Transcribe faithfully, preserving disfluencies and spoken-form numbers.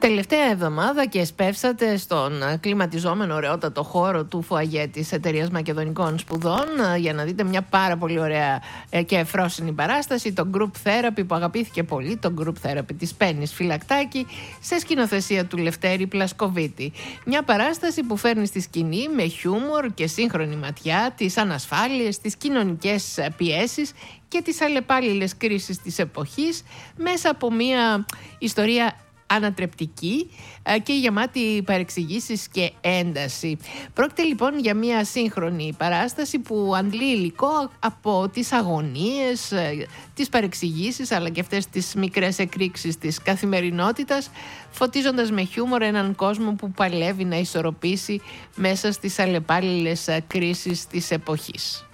Τελευταία εβδομάδα και εσπεύσατε στον κλιματιζόμενο ωραιότατο χώρο του φουαγέ της Εταιρείας Μακεδονικών Σπουδών για να δείτε μια πάρα πολύ ωραία και ευφρόσινη παράσταση, το Group Therapy, που αγαπήθηκε πολύ, το Group Therapy της Πέννης Φυλακτάκη, σε σκηνοθεσία του Λευτέρη Πλασκοβίτη. Μια παράσταση που φέρνει στη σκηνή με χιούμορ και σύγχρονη ματιά τις ανασφάλειες, τις κοινωνικές πιέσεις και τις αλλεπάλληλες κρίσεις της εποχής μέσα από μια ιστορία ανατρεπτική και γεμάτη παρεξηγήσεις και ένταση. Πρόκειται λοιπόν για μια σύγχρονη παράσταση που αντλεί υλικό από τις αγωνίες, τις παρεξηγήσεις αλλά και αυτές τις μικρές εκρήξεις της καθημερινότητας, φωτίζοντας με χιούμορ έναν κόσμο που παλεύει να ισορροπήσει μέσα στις αλλεπάλληλες κρίσεις της εποχής.